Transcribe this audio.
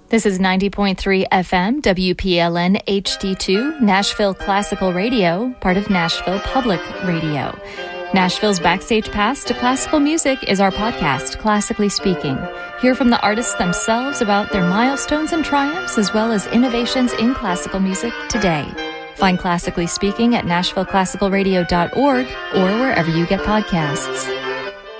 This is 90.3 FM, WPLN HD2, Nashville Classical Radio, part of Nashville Public Radio. Nashville's Backstage Pass to Classical Music is our podcast, Classically Speaking. Hear from the artists themselves about their milestones and triumphs, as well as innovations in classical music today. Find Classically Speaking at NashvilleClassicalRadio.org or wherever you get podcasts.